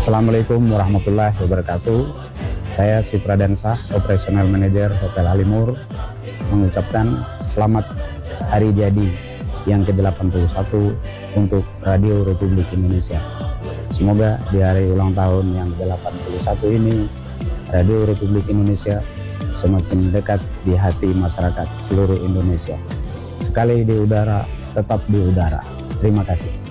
Assalamualaikum warahmatullahi wabarakatuh. Saya Sipradansa, Operational Manager Hotel Halimur, mengucapkan selamat hari jadi yang ke-81 untuk Radio Republik Indonesia. Semoga di hari ulang tahun yang ke-81 ini, Radio Republik Indonesia semakin dekat di hati masyarakat seluruh Indonesia. Sekali di udara, tetap di udara. Terima kasih.